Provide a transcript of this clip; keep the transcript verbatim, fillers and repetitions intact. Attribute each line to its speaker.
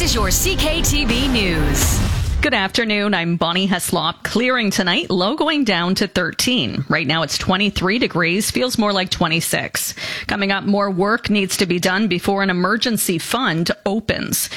Speaker 1: is your C K T V News.
Speaker 2: Good afternoon. I'm Bonnie Heslop. Clearing tonight, low going down to thirteen. Right now it's twenty-three degrees, feels more like twenty-six. Coming up, more work needs to be done before an emergency fund opens.